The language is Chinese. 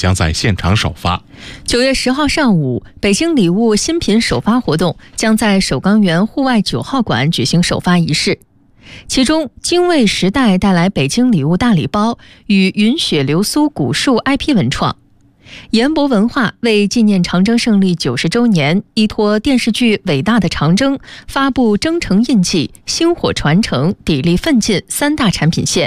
将在现场首发。 9月10号上午，北京礼物新品首发活动将在首钢园户外9号馆举行首发仪式。其中，精卫时代带来北京礼物大礼包与云雪流苏古树 IP 文创。研博文化为纪念长征胜利90周年，依托电视剧《伟大的长征》，发布征程印记、星火传承、砥砺奋进3大产品线。